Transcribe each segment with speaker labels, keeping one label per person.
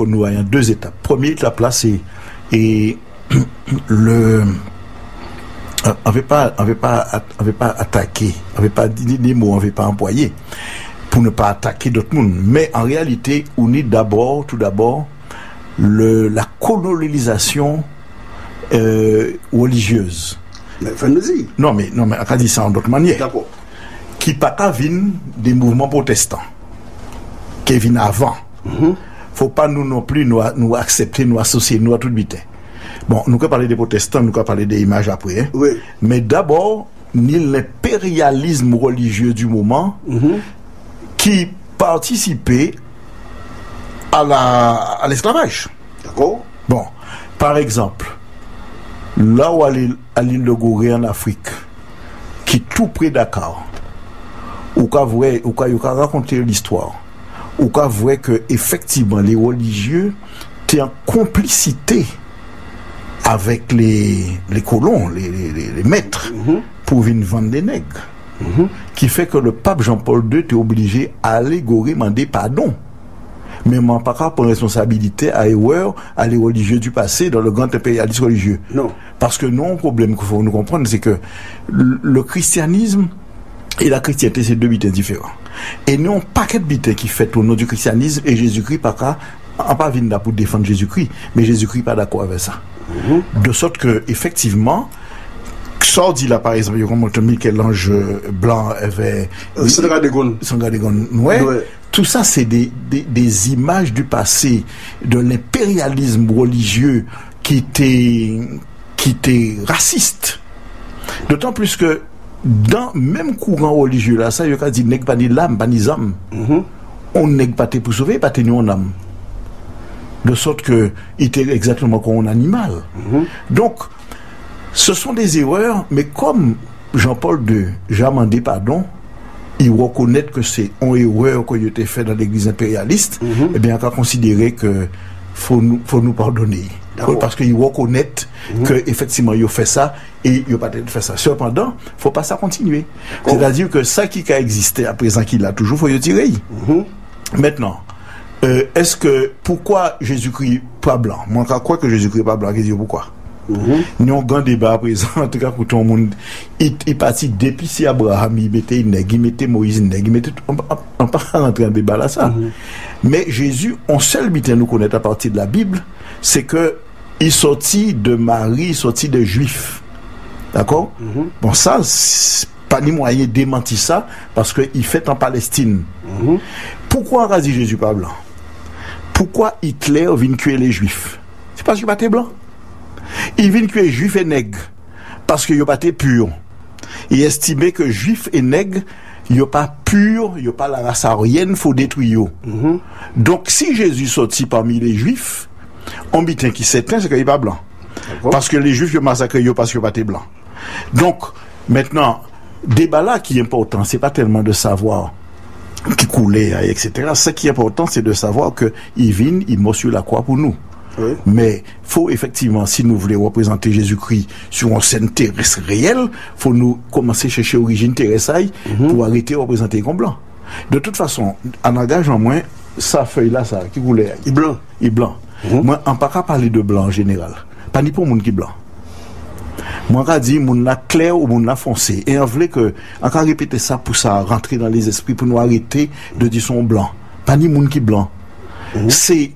Speaker 1: pour nous en deux étapes. Première étape là, c'est et le avait pas attaqué, avait pas dit des mots, avait pas employé pour ne pas attaquer d'autres mondes. Mais en réalité, on est tout d'abord la colonisation religieuse.
Speaker 2: Mais fais-nous-y.
Speaker 1: Non mais on a dit ça en d'autres manières.
Speaker 2: D'accord.
Speaker 1: Qui pas viennent des mouvements protestants qui viennent avant. Faut pas nous non plus nous accepter, nous associer nous à toute vitesse. Bon, nous allons parler des protestants, nous allons parler des images après. Hein?
Speaker 2: Oui.
Speaker 1: Mais d'abord, ni l'impérialisme religieux du moment qui participait à l'esclavage.
Speaker 2: D'accord.
Speaker 1: Bon, par exemple, là où à l'île de Gorée en Afrique, qui est tout près de Dakar, ou qu'a raconter l'histoire, ou qu'a vrai que effectivement les religieux étaient en complicité avec les colons, les maîtres, pour venir vendre des nègres. Qui fait que le pape Jean-Paul II était obligé à aller Gorée demander pardon. Mais mon pas pour responsabilité à erreur à les religieux du passé dans le grand impérialisme religieux.
Speaker 2: Non.
Speaker 1: Parce que non, le problème qu'il faut nous comprendre, c'est que le christianisme et la chrétienté, c'est deux bitins différents. Et nous, un paquet de bitins qui fait au nom du christianisme et Jésus-Christ, pas venir là pour défendre Jésus-Christ, mais Jésus-Christ pas d'accord avec ça. De sorte que, effectivement, ça dit là, par exemple, il y a comme Michel-Ange Blanc avait.
Speaker 2: Sangadegon,
Speaker 1: ouais. Tout ça, c'est des images du passé, de l'impérialisme religieux qui était raciste. D'autant plus que, dans même courant religieux là, ça, il y a dit, n'est pas ni l'âme, pas ni l'âme. On n'est pas pour sauver, pas tenir en âme. De sorte que, il était exactement comme un animal. Donc, ce sont des erreurs, mais comme Jean-Paul II, j'ai demandé pardon, il reconnaît que c'est une erreur qui a été faite dans l'église impérialiste, eh bien, on a considéré que faut nous pardonner. Parce qu'il reconnaît que effectivement il a fait ça et il a pas fait ça. Cependant, faut pas ça continuer. C'est-à-dire que ça qui a existé à présent qu'il a toujours, faut y tirer. Maintenant, est-ce que pourquoi Jésus-Christ pas blanc? Moi, je crois que Jésus-Christ pas blanc. Je dis pourquoi? Nous avons un grand débat à présent, en tout cas pour tout le monde. Il est parti depuis si Abraham, il mettait une nègre, il mettait Moïse une nègre, on ne pas rentrer en débat là ça. Mais Jésus, on seul bitin nous connaît à partir de la Bible, c'est que il sortit de Marie, il sortit de Juifs. D'accord? Bon, ça, pas ni moyen de démentir ça, parce qu'il fait en Palestine. Pourquoi on a dit Jésus pas blanc? Pourquoi Hitler vient tuer les Juifs? C'est parce qu'il pas été blanc. Il vient tuer Juifs et nègres, parce qu'il n'a pas été pur. Il estimait que Juifs et nègres, il n'y a pas pur, il n'y a pas la race aryenne, il faut détruire. Donc, si Jésus sortit parmi les Juifs, on bitin qui s'éteint, c'est qu'il n'est pas blanc. Parce que les Juifs, ils massacrent parce qu'ils n'ont pas été blancs. Donc, maintenant, débat là qui est important, c'est pas tellement de savoir qui coulait, etc. Ce qui est important, c'est de savoir que il vient, il meurt sur la croix pour nous. Mais faut effectivement, si nous voulons représenter Jésus-Christ sur une scène terrestre réelle, faut nous commencer à chercher l'origine terrestre pour arrêter de représenter comme blanc. De toute façon, en engage en moins, ça feuille là, ça, qui voulait, il blanc. Moi, on ne peut pas parler de blanc en général. Pas ni pour monde qui est blanc. Moi, on dit, mon a clair ou mon a foncé. Et on voulait que, on peut répéter ça pour ça, rentrer dans les esprits, pour nous arrêter de dire son blanc. Pas ni monde qui est blanc. C'est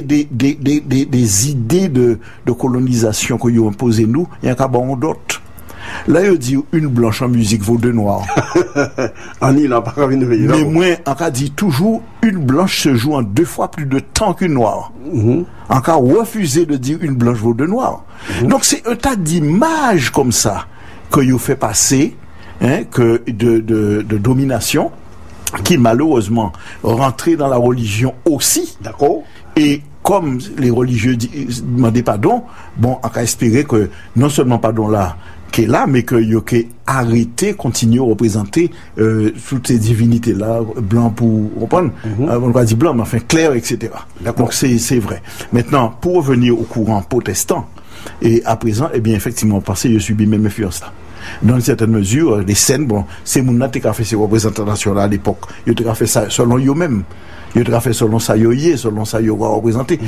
Speaker 1: des idées de colonisation qu'ils ont imposées nous, il y a qu'à bon d'autres. Là, il dit une blanche en musique vaut deux noirs. Mais moi, on a dit toujours une blanche se joue en 2 fois plus de temps qu'une noire. On a refusé de dire une blanche vaut deux noirs. Donc, c'est un tas d'images comme ça que vous fait passer, que de domination, qui malheureusement rentraient dans la religion aussi.
Speaker 2: D'accord.
Speaker 1: Et comme les religieux demandaient pardon, bon, on a espéré que non seulement pardon là, qui est là, mais que y a arrêté, continuer à représenter toutes ces divinités là, blanc pour comprendre, on va dire blanc, mais enfin clair, etc. Donc c'est vrai. Maintenant, pour revenir au courant protestant, et à présent, eh bien effectivement, parce que je subis même influence là. Dans une certaine mesure, les scènes, bon, c'est mon qui a fait ces représentations là à l'époque. Il a fait ça selon eux-mêmes. Il a fait selon ça, selon ça, il aura représenté.